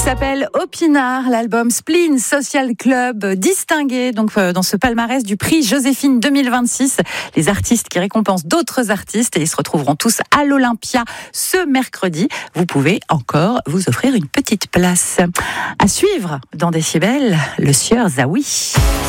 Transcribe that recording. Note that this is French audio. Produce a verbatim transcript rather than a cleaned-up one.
s'appelle Opinard, l'album Spleen Social Club, distingué donc dans ce palmarès du prix Joséphine deux mille vingt-six. Les artistes qui récompensent d'autres artistes et ils se retrouveront tous à l'Olympia ce mercredi. Vous pouvez encore vous offrir une petite place. À suivre dans Décibel, le sieur Zawi.